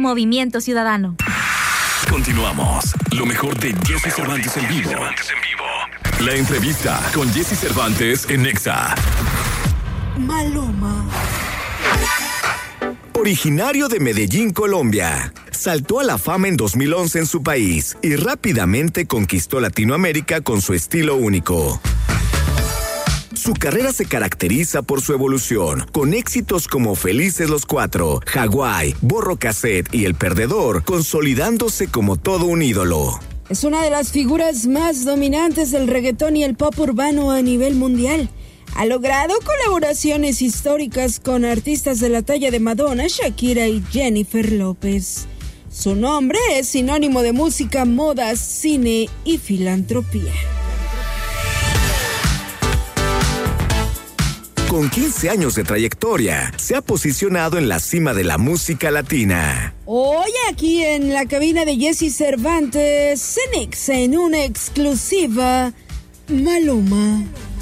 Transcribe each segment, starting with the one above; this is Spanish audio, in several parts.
Movimiento Ciudadano. Continuamos. Lo mejor de Jesse Cervantes en vivo. La entrevista con Jesse Cervantes en Nexa. Maluma. Originario de Medellín, Colombia, saltó a la fama en 2011 en su país y rápidamente conquistó Latinoamérica con su estilo único. Su carrera se caracteriza por su evolución, con éxitos como Felices los Cuatro, Hawái, Borro Cassette y El Perdedor, consolidándose como todo un ídolo. Es una de las figuras más dominantes del reggaetón y el pop urbano a nivel mundial. Ha logrado colaboraciones históricas con artistas de la talla de Madonna, Shakira y Jennifer López. Su nombre es sinónimo de música, moda, cine y filantropía. Con 15 años de trayectoria, se ha posicionado en la cima de la música latina. Hoy aquí en la cabina de Jesse Cervantes, Cenix en una exclusiva, Maluma.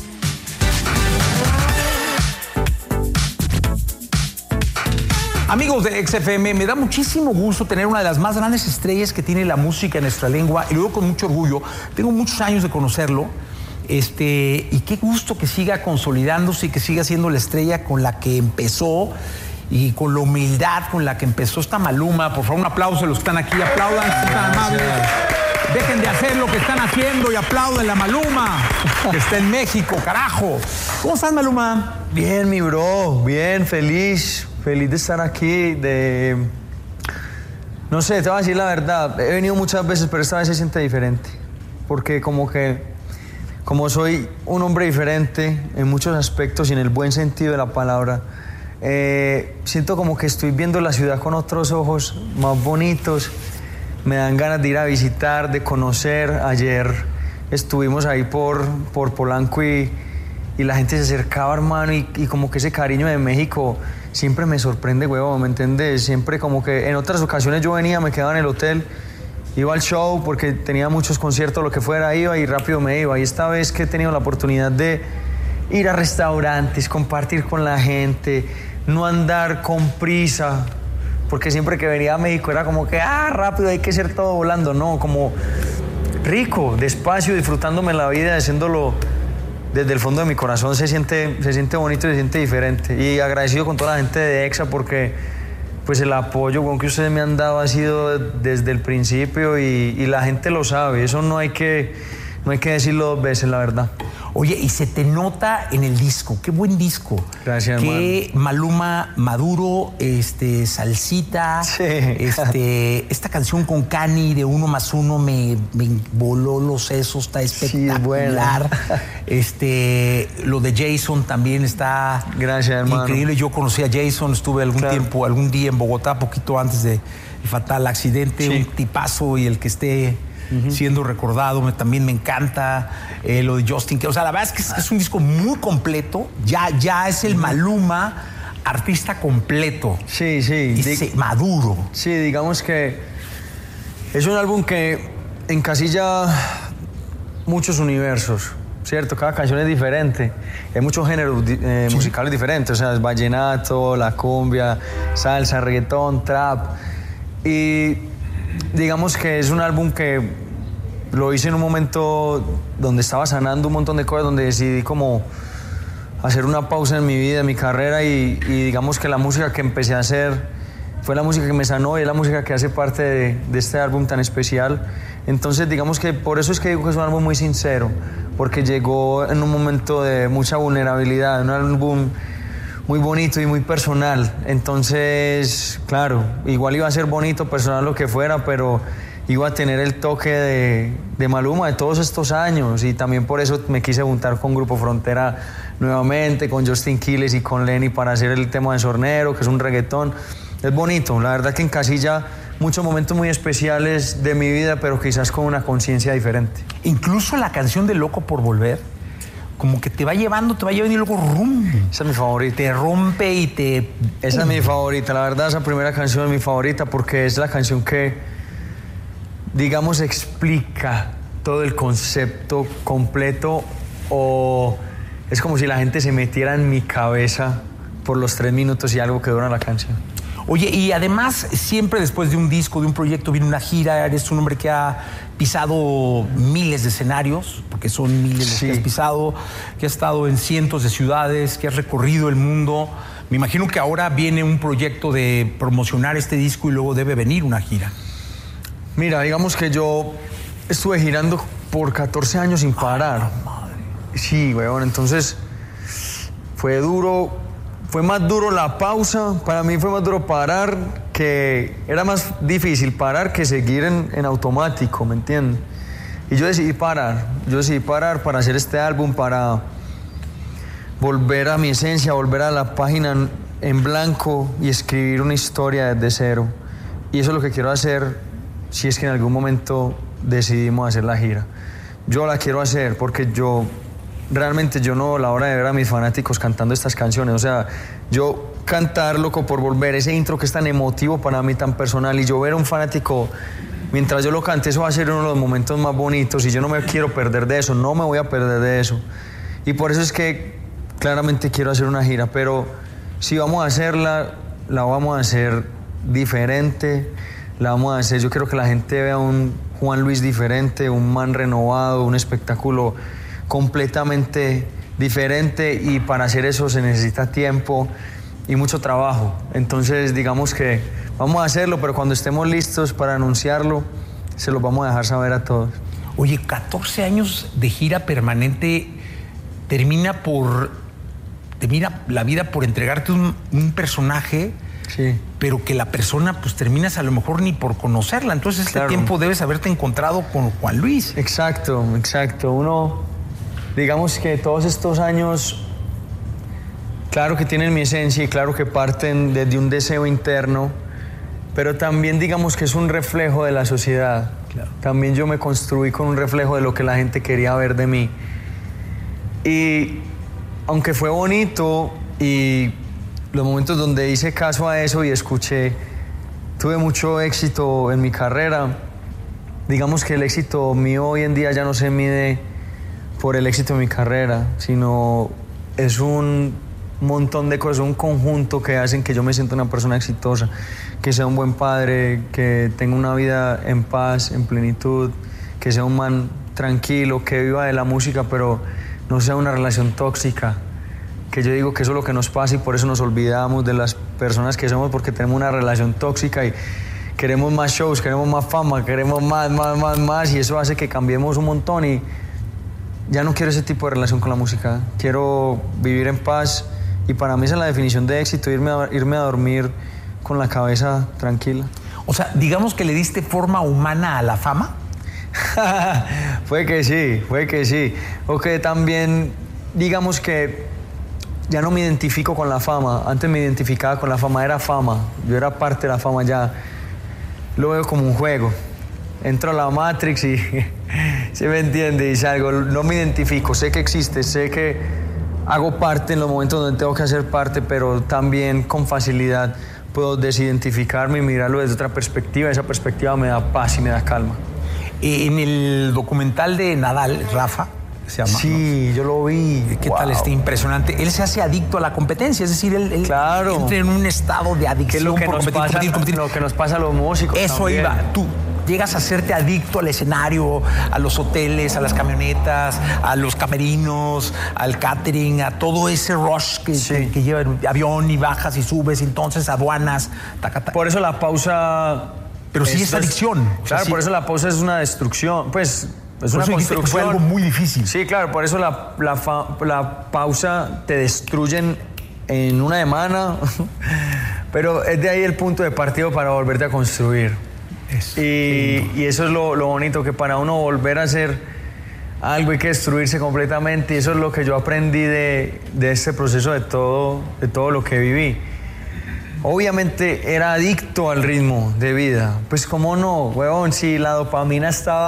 Amigos de XFM, me da muchísimo gusto tener una de las más grandes estrellas que tiene la música en nuestra lengua, y lo digo con mucho orgullo. Tengo muchos años de conocerlo, y qué gusto que siga consolidándose y que siga siendo la estrella con la que empezó y con la humildad con la que empezó esta Maluma. Por favor, un aplauso a los que están aquí, aplaudan, sean tan amables. Dejen de hacer lo que están haciendo y aplauden a Maluma, que está en México, carajo. ¿Cómo estás, Maluma? Bien, mi bro, bien, feliz de estar aquí, no sé, te voy a decir la verdad, he venido muchas veces, pero esta vez se siente diferente, porque como soy un hombre diferente en muchos aspectos y en el buen sentido de la palabra, siento como que estoy viendo la ciudad con otros ojos más bonitos, me dan ganas de ir a visitar, de conocer. Ayer estuvimos ahí por Polanco y la gente se acercaba, hermano, y como que ese cariño de México siempre me sorprende, huevón, ¿me entiendes? Siempre como que en otras ocasiones yo venía, me quedaba en el hotel, iba al show porque tenía muchos conciertos, lo que fuera, iba y rápido me iba. Y esta vez que he tenido la oportunidad de ir a restaurantes, compartir con la gente, no andar con prisa, porque siempre que venía a México era como que, rápido, hay que hacer todo volando. No, como rico, despacio, disfrutándome la vida, haciéndolo desde el fondo de mi corazón. Se siente bonito y se siente diferente. Y agradecido con toda la gente de EXA porque pues el apoyo que ustedes me han dado ha sido desde el principio y la gente lo sabe. Eso no hay que decirlo dos veces, la verdad. Oye, y se te nota en el disco. Qué buen disco. Gracias, Qué hermano. Maluma maduro, salsita. Sí. Esta canción con Cani de 1 más 1 me voló los sesos, está espectacular. Sí, lo de Jason también está Gracias, hermano. increíble. Yo conocí a Jason, estuve algún día en Bogotá, poquito antes del fatal accidente. Sí. Un tipazo, y el que esté siendo recordado también me encanta. Lo de Justin, o sea, la verdad es que es un disco muy completo. Ya es el Maluma artista completo. Sí, sí. Maduro. Sí, digamos que es un álbum que encasilla muchos universos, ¿cierto? Cada canción es diferente. Hay muchos géneros musicales diferentes, o sea, es vallenato, la cumbia, salsa, reggaetón, trap. Y digamos que es un álbum que lo hice en un momento donde estaba sanando un montón de cosas, donde decidí como hacer una pausa en mi vida, en mi carrera, y digamos que la música que empecé a hacer fue la música que me sanó y es la música que hace parte de este álbum tan especial. Entonces digamos que por eso es que digo que es un álbum muy sincero, porque llegó en un momento de mucha vulnerabilidad, un álbum muy bonito y muy personal. Entonces, claro, igual iba a ser bonito, personal, lo que fuera, pero iba a tener el toque de Maluma de todos estos años, y también por eso me quise juntar con Grupo Frontera nuevamente, con Justin Quiles y con Lenny para hacer el tema de Sornero, que es un reggaetón. Es bonito, la verdad que encasilla muchos momentos muy especiales de mi vida, pero quizás con una conciencia diferente. Incluso la canción de Loco por Volver, como que te va llevando y luego rum. Esa es mi favorita. Te rompe y te... Esa es mi favorita, la verdad, esa primera canción es mi favorita porque es la canción que, digamos, explica todo el concepto completo, o es como si la gente se metiera en mi cabeza por los 3 minutos y algo que dura la canción. Oye, y además, siempre después de un disco, de un proyecto, viene una gira. Eres un hombre que ha pisado miles de escenarios, porque son miles los que has pisado, que has estado en cientos de ciudades, que has recorrido el mundo. Me imagino que ahora viene un proyecto de promocionar este disco y luego debe venir una gira. Mira, digamos que yo estuve girando por 14 años sin parar. Madre. Sí, weón, entonces fue duro. Fue más duro la pausa, para mí fue más duro parar, que era más difícil parar que seguir en automático, ¿me entiendes? Y yo decidí parar para hacer este álbum, para volver a mi esencia, volver a la página en blanco y escribir una historia desde cero. Y eso es lo que quiero hacer si es que en algún momento decidimos hacer la gira. Yo la quiero hacer porque realmente yo no, a la hora de ver a mis fanáticos cantando estas canciones, o sea, yo cantar Loco por Volver, ese intro que es tan emotivo para mí, tan personal, y yo ver a un fanático mientras yo lo cante, eso va a ser uno de los momentos más bonitos y yo no me quiero perder de eso, no me voy a perder de eso. Y por eso es que claramente quiero hacer una gira, pero si vamos a hacerla, la vamos a hacer diferente, la vamos a hacer, yo quiero que la gente vea un Juan Luis diferente, un man renovado, un espectáculo completamente diferente, y para hacer eso se necesita tiempo y mucho trabajo. Entonces digamos que vamos a hacerlo, pero cuando estemos listos para anunciarlo, se los vamos a dejar saber a todos. Oye, 14 años de gira permanente, termina la vida por entregarte un personaje, sí, pero que la persona pues terminas a lo mejor ni por conocerla. Entonces este tiempo debes haberte encontrado con Juan Luis. Exacto. Uno, digamos que todos estos años, claro que tienen mi esencia y claro que parten desde un deseo interno, pero también digamos que es un reflejo de la sociedad. Claro. También yo me construí con un reflejo de lo que la gente quería ver de mí. Y aunque fue bonito y los momentos donde hice caso a eso y escuché, tuve mucho éxito en mi carrera, digamos que el éxito mío hoy en día ya no se mide por el éxito de mi carrera, sino es un montón de cosas, un conjunto que hacen que yo me sienta una persona exitosa, que sea un buen padre, que tenga una vida en paz, en plenitud, que sea un man tranquilo, que viva de la música, pero no sea una relación tóxica, que yo digo que eso es lo que nos pasa y por eso nos olvidamos de las personas que somos, porque tenemos una relación tóxica y queremos más shows, queremos más fama, queremos más, y eso hace que cambiemos un montón, y ya no quiero ese tipo de relación con la música. Quiero vivir en paz, y para mí esa es la definición de éxito, irme a dormir con la cabeza tranquila. O sea, digamos que le diste forma humana a la fama. Fue que sí. O que también, digamos que ya no me identifico con la fama. Antes me identificaba con la fama, era fama. Yo era parte de la fama, ya lo veo como un juego. Entro a la Matrix y ¿sí me entiende? Y salgo, no me identifico, sé que existe, sé que hago parte en los momentos donde tengo que hacer parte, pero también con facilidad puedo desidentificarme y mirarlo desde otra perspectiva. Esa perspectiva me da paz y me da calma. En el documental de Nadal, Rafa, se llama. Sí, ¿no? Yo lo vi. ¿Qué tal? Está impresionante. Él se hace adicto a la competencia, es decir, él claro, entra en un estado de adicción. ¿Qué es lo que competir? Lo que nos pasa a los músicos. Eso también. Iba. Tú llegas a hacerte adicto al escenario, a los hoteles, a las camionetas, a los camerinos, al catering, a todo ese rush que lleva el avión, y bajas y subes, entonces aduanas. Por eso la pausa... Pero sí es adicción. Claro, por eso la pausa es una destrucción. Pues es una construcción. Fue algo muy difícil. Sí, claro, por eso la pausa te destruyen en una semana. Pero es de ahí el punto de partida para volverte a construir. Eso. Y eso es lo bonito, que para uno volver a hacer algo hay que destruirse completamente. Y eso es lo que yo aprendí de este proceso, de todo lo que viví. Obviamente era adicto al ritmo de vida. Pues cómo no, huevón, si la dopamina estaba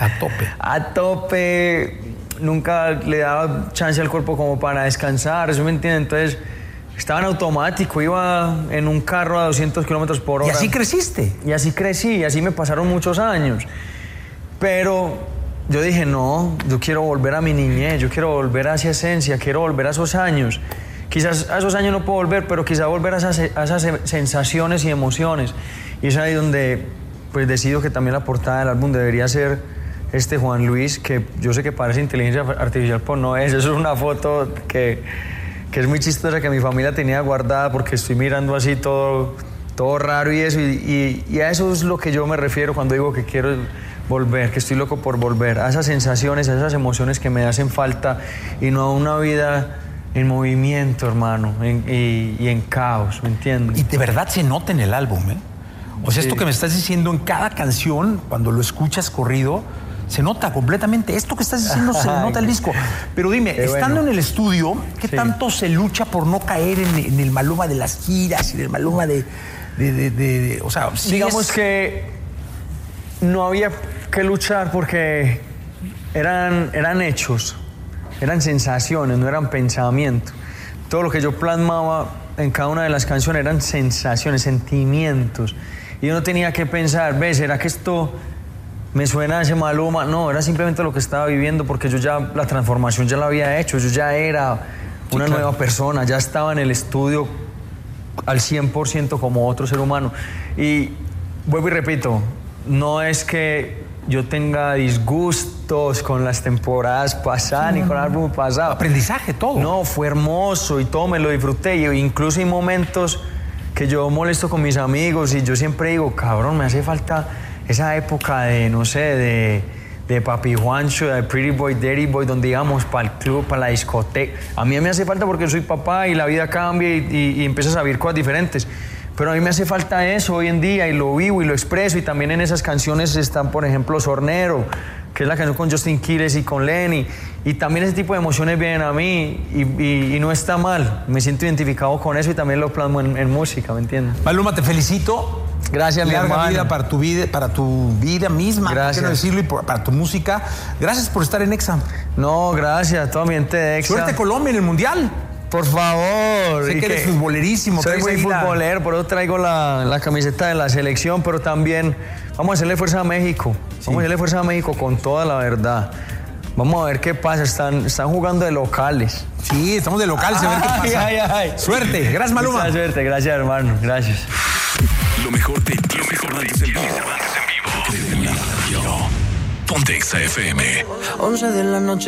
a tope, nunca le daba chance al cuerpo como para descansar, ¿sí me entienden? Entonces estaba en automático, iba en un carro a 200 kilómetros por hora. ¿Y así creciste? Y así crecí, y así me pasaron muchos años. Pero yo dije, no, yo quiero volver a mi niñez, yo quiero volver a esa esencia, quiero volver a esos años. quizás a esos años no puedo volver, pero quizás volver a esas sensaciones y emociones. Y es ahí donde pues decido que también la portada del álbum debería ser Juan Luis, que yo sé que parece inteligencia artificial, pero no es. Eso es una foto que es muy chistosa, que mi familia tenía guardada, porque estoy mirando así todo raro y eso. Y a eso es lo que yo me refiero cuando digo que quiero volver, que estoy loco por volver, a esas sensaciones, a esas emociones que me hacen falta, y no a una vida en movimiento, hermano, y en caos, ¿me entiendes? Y de verdad se nota en el álbum, ¿eh? O sea, Sí. esto que me estás diciendo en cada canción, cuando lo escuchas corrido, se nota completamente. Esto que estás diciendo se le nota el disco. Pero dime, Qué estando bueno. en el estudio, ¿qué Sí. tanto se lucha por no caer en el Maluma de las giras y en el Maluma de o sea, sí Digamos que no había que luchar, porque eran hechos, eran sensaciones, no eran pensamientos. Todo lo que yo plasmaba en cada una de las canciones eran sensaciones, sentimientos. Y yo no tenía que pensar, ¿ves? ¿Será que esto me suena a ese Maluma? No, era simplemente lo que estaba viviendo, porque yo ya, la transformación ya la había hecho, yo ya era una nueva persona, ya estaba en el estudio al 100% como otro ser humano. Y vuelvo y repito, no es que yo tenga disgustos con las temporadas pasadas ni con el álbum pasado. aprendizaje, todo. No, fue hermoso y todo me lo disfruté. Y incluso hay momentos que yo molesto con mis amigos y yo siempre digo, cabrón, me hace falta esa época de, no sé, de Papi Juancho, de Pretty Boy, Dirty Boy, donde íbamos para el club, para la discoteca. A mí me hace falta porque soy papá y la vida cambia y empiezas a vivir cosas diferentes. Pero a mí me hace falta eso hoy en día, y lo vivo y lo expreso. Y también en esas canciones están, por ejemplo, Sornero, que es la canción con Justin Quiles y con Lenny. Y también ese tipo de emociones vienen a mí y no está mal. Me siento identificado con eso y también lo plasmo en música, ¿me entiendes? Maluma, te felicito. Gracias, mi Larga hermano. vida para tu vida misma, Gracias. ¿por qué no decirlo? Y para tu música. Gracias por estar en Exa. No, gracias, toda mi gente de Exa. Suerte Colombia en el Mundial. Por favor. Sé Y que eres futbolerísimo. Soy traes muy ahí la- futbolero, por eso traigo la camiseta de la selección, pero también vamos a hacerle fuerza a México. Vamos a hacerle fuerza a México con toda la verdad. Vamos a ver qué pasa. Están jugando de locales. Sí, estamos de local, se ve qué pasa. Ay. Suerte. Gracias, Maluma. Mucha suerte, gracias, hermano. Gracias. Lo mejor de Jesse Cervantes en vivo. En la radio. Ponte Exa FM. 11 de la noche.